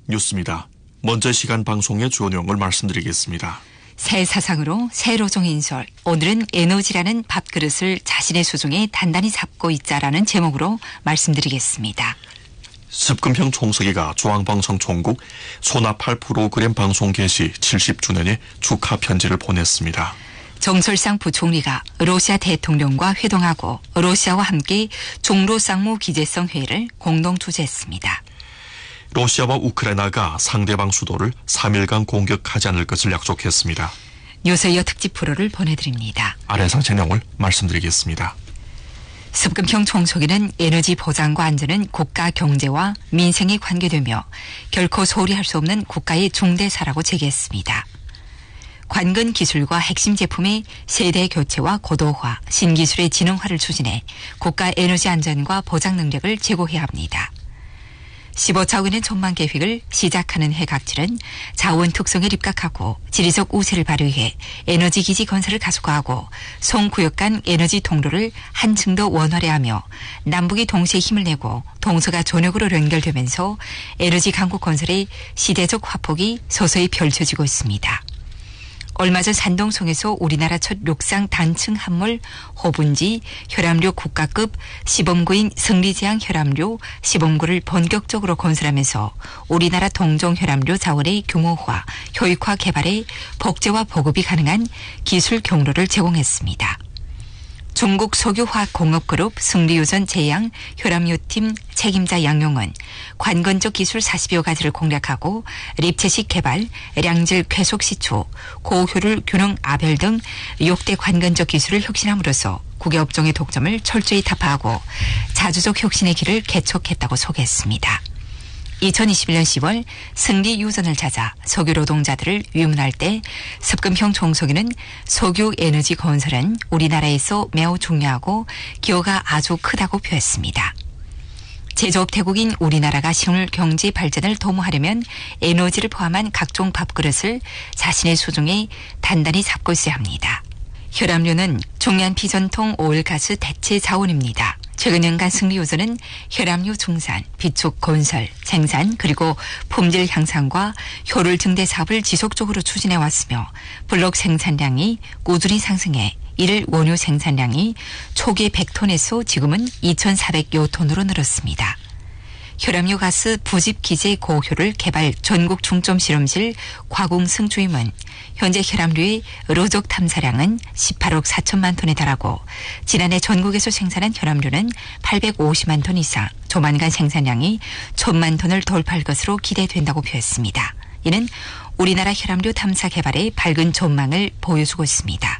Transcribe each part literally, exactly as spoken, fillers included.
뉴스입니다. 먼저 시간 방송의 주요 내용을 말씀드리겠습니다. 새 사상으로 새 로종 인설. 오늘은 에너지라는 밥그릇을 자신의 수중에 단단히 잡고 있자라는 제목으로 말씀드리겠습니다. 습금형 총서기가 중앙방송 총국 소나 팔 프로그램 방송 개시 칠십 주년에 축하 편지를 보냈습니다. 정설상 부총리가 러시아 대통령과 회동하고 러시아와 함께 종로 쌍무 기재성 회의를 공동 주재했습니다. 러시아와 우크라이나가 상대방 수도를 삼 일간 공격하지 않을 것을 약속했습니다. 뉴스웨어 특집 프로를 보내드립니다. 아래서 제 내용을 말씀드리겠습니다. 습금형 총서기는 에너지 보장과 안전은 국가 경제와 민생에 관계되며 결코 소홀히 할 수 없는 국가의 중대사라고 제기했습니다. 관건 기술과 핵심 제품의 세대 교체와 고도화, 신기술의 진흥화를 추진해 국가 에너지 안전과 보장 능력을 제고해야 합니다. 십오 차원의 전망 계획을 시작하는 해각질은 자원 특성에 입각하고 지리적 우세를 발휘해 에너지 기지 건설을 가속화하고 송구역 간 에너지 통로를 한층 더 원활해하며 남북이 동시에 힘을 내고 동서가 전역으로 연결되면서 에너지 강국 건설의 시대적 화폭이 서서히 펼쳐지고 있습니다. 얼마 전 산동성에서 우리나라 첫 육상 단층 함몰 호분지 혈압류 국가급 시범구인 승리지향 혈압류 시범구를 본격적으로 건설하면서 우리나라 동종 혈압류 자원의 규모화, 효익화 개발에 복제와 보급이 가능한 기술 경로를 제공했습니다. 중국 석유화학공업그룹 승리유전 제양 혈압류팀 책임자 양용은 관건적 기술 사십여 가지를 공략하고 립체식 개발, 량질 쾌속 시초, 고효율 균형 아별 등 역대 관건적 기술을 혁신함으로써 국외 업종의 독점을 철저히 타파하고 자주적 혁신의 길을 개척했다고 소개했습니다. 이천이십일 년 시월 승리 유전을 찾아 석유 노동자들을 위문할 때 습금형 총서기는 석유 에너지 건설은 우리나라에서 매우 중요하고 기여가 아주 크다고 표했습니다. 제조업 대국인 우리나라가 식물 경제 발전을 도모하려면 에너지를 포함한 각종 밥그릇을 자신의 수중에 단단히 잡고 있어야 합니다. 혈압류는 중요한 비전통 오일가스 대체 자원입니다. 최근 연간 승리유전은 혈압류 증산, 비축 건설, 생산 그리고 품질 향상과 효율 증대 사업을 지속적으로 추진해 왔으며 블록 생산량이 꾸준히 상승해 이를 원유 생산량이 초기 백 톤에서 지금은 이천사백여 톤으로 늘었습니다. 혈압류 가스 부집 기제 고효율 개발 전국 중점 실험실 과공승 주임은 현재 혈압류의 로적 탐사량은 십팔억 사천만 톤에 달하고 지난해 전국에서 생산한 혈압류는 팔백오십만 톤 이상, 조만간 생산량이 천만 톤을 돌파할 것으로 기대된다고 표했습니다. 이는 우리나라 혈압류 탐사 개발의 밝은 전망을 보여주고 있습니다.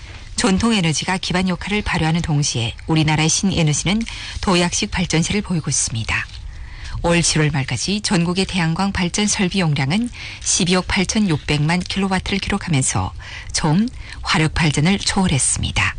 전통 에너지가 기반 역할을 발휘하는 동시에 우리나라의 신에너지는 도약식 발전세를 보이고 있습니다. 올 칠월 말까지 전국의 태양광 발전 설비 용량은 십이억 팔천육백만 킬로와트를 기록하면서 총 화력 발전을 초월했습니다.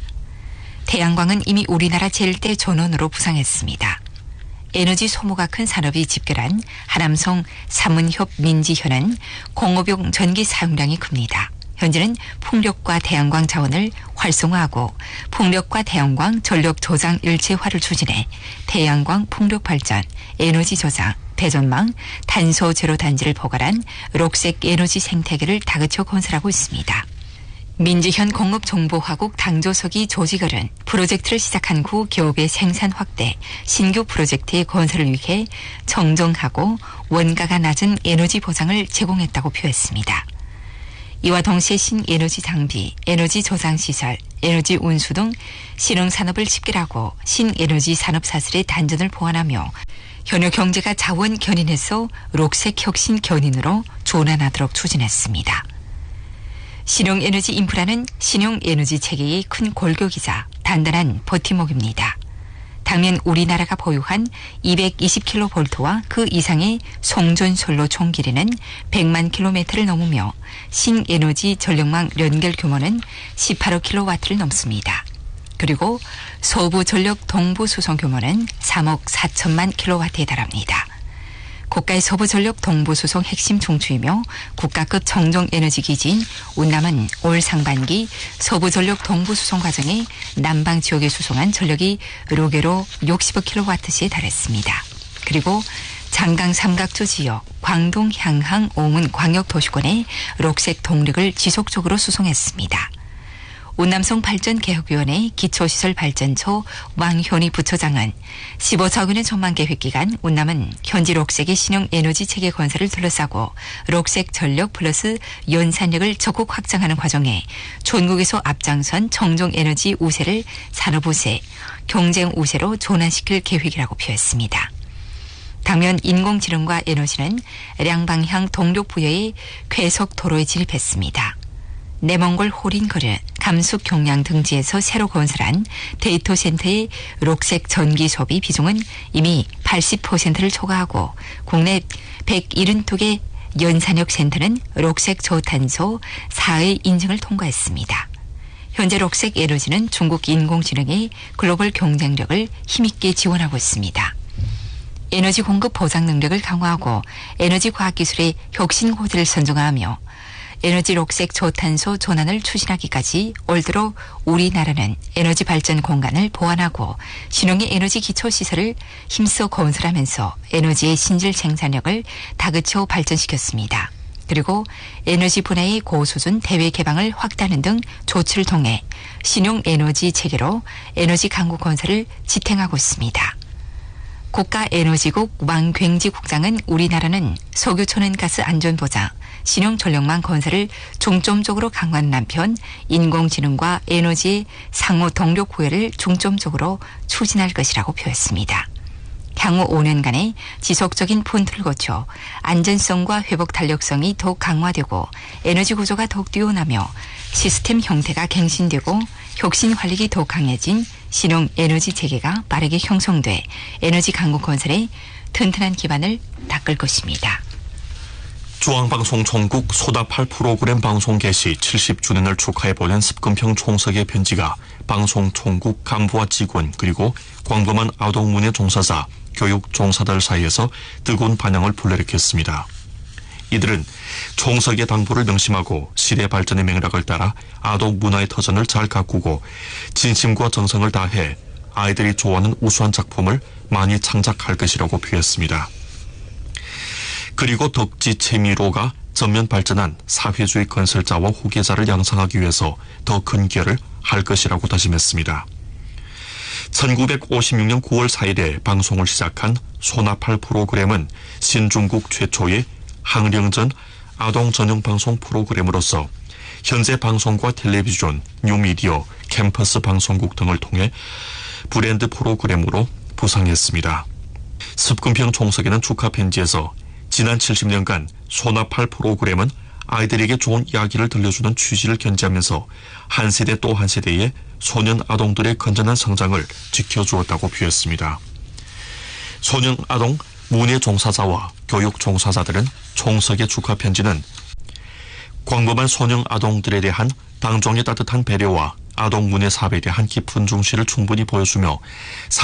태양광은 이미 우리나라 제일대 전원으로 부상했습니다. 에너지 소모가 큰 산업이 집결한 하남성 삼문협 민지현은 공업용 전기 사용량이 큽니다. 현재는 풍력과 태양광 자원을 활성화하고 풍력과 태양광 전력 저장 일체화를 추진해 태양광 풍력 발전, 에너지 저장, 배전망, 탄소 제로 단지를 포괄한 록색 에너지 생태계를 다그쳐 건설하고 있습니다. 민지현 공업정보화국 당조석이 조직을은 프로젝트를 시작한 후 기업의 생산 확대, 신규 프로젝트의 건설을 위해 정정하고 원가가 낮은 에너지 보장을 제공했다고 표했습니다. 이와 동시에 신에너지 장비, 에너지 저장 시설, 에너지 운수 등 신흥산업을 집결하고 신에너지 산업 사슬의 단전을 보완하며 현역 경제가 자원 견인해서 록색 혁신 견인으로 전환하도록 추진했습니다. 신흥에너지 인프라는 신흥에너지 체계의 큰 골격이자 단단한 버팀목입니다. 당면 우리나라가 보유한 이백이십 킬로볼트와 그 이상의 송전솔로 총 길이는 백만 킬로미터를 넘으며 신에너지 전력망 연결 규모는 십팔억 킬로와트를 넘습니다. 그리고 서부 전력 동부 수송 규모는 삼억 사천만 킬로와트에 달합니다. 국가의 서부전력 동부수송 핵심 종주이며 국가급 정정에너지 기지인 운남은 올 상반기 서부전력 동부수송 과정에 남방 지역에 수송한 전력이 로게로 육십억 킬로와트시에 달했습니다. 그리고 장강 삼각조 지역, 광동 향항 옹은 광역도시권에 녹색 동력을 지속적으로 수송했습니다. 운남성 발전개혁위원회 기초시설발전소 왕현희 부처장은 십오차 원의 전망 계획 기간 운남은 현지 녹색의 신형 에너지 체계 건설을 둘러싸고 녹색 전력 플러스 연산력을 적극 확장하는 과정에 전국에서 앞장선 청정 에너지 우세를 산업 우세, 경쟁 우세로 전환시킬 계획이라고 표했습니다. 당면 인공지능과 에너지는 양방향 동력 부여의 쾌속 도로에 진입했습니다. 내몽골 호린거르, 감숙 경량 등지에서 새로 건설한 데이터 센터의 녹색 전기 소비 비중은 이미 팔십 퍼센트를 초과하고 국내 백칠십이 개 연산력 센터는 녹색 저탄소 사의 인증을 통과했습니다. 현재 녹색 에너지는 중국 인공지능의 글로벌 경쟁력을 힘있게 지원하고 있습니다. 에너지 공급 보장 능력을 강화하고 에너지 과학기술의 혁신 호재를 선정하며 에너지 녹색 저탄소 전환을 추진하기까지 올 들어 우리나라는 에너지 발전 공간을 보완하고 신형의 에너지 기초시설을 힘써 건설하면서 에너지의 신질 생산력을 다그쳐 발전시켰습니다. 그리고 에너지 분야의 고수준 대외 개방을 확대하는 등 조치를 통해 신형 에너지 체계로 에너지 강국 건설을 지탱하고 있습니다. 국가에너지국 왕괭지 국장은 우리나라는 석유 천연가스 안전보장, 신형 전력망 건설을 중점적으로 강화하는 한편 인공지능과 에너지의 상호 동력 구현을 중점적으로 추진할 것이라고 표했습니다. 향후 오 년간의 지속적인 펀트를 거쳐 안전성과 회복 탄력성이 더욱 강화되고 에너지 구조가 더욱 뛰어나며 시스템 형태가 갱신되고 혁신 활력이 더욱 강해진 신형 에너지 체계가 빠르게 형성돼 에너지 강국 건설에 튼튼한 기반을 닦을 것입니다. 중앙방송 전국 소다 팔 프로그램 방송 개시 칠십 주년을 축하해 보낸 습금평 총석의 편지가 방송 총국 간부와 직원 그리고 광범한 아동문예 종사자, 교육 종사들 사이에서 뜨거운 반향을 불러일으켰습니다. 이들은 총석의 당부를 명심하고 시대 발전의 맥락을 따라 아동 문화의 터전을 잘 가꾸고 진심과 정성을 다해 아이들이 좋아하는 우수한 작품을 많이 창작할 것이라고 표했습니다. 그리고 덕지 채미로가 전면 발전한 사회주의 건설자와 후계자를 양성하기 위해서 더 큰 기여를 할 것이라고 다짐했습니다. 천구백오십육 년 구월 사일에 방송을 시작한 소나 팔 프로그램은 신중국 최초의 항령전 아동 전용 방송 프로그램으로서 현재 방송과 텔레비전, 뉴미디어, 캠퍼스 방송국 등을 통해 브랜드 프로그램으로 부상했습니다. 습금평 총석에는 축하 편지에서 지난 칠십 년간 소나 팔 프로그램은 아이들에게 좋은 이야기를 들려주는 취지를 견지하면서 한 세대 또 한 세대의 소년 아동들의 건전한 성장을 지켜주었다고 표했습니다. 소년 아동 문예 종사자와 교육 종사자들은 총석의 축하 편지는 광범한 소년 아동들에 대한 당정의 따뜻한 배려와 아동 문예 사업에 대한 깊은 중시를 충분히 보여주며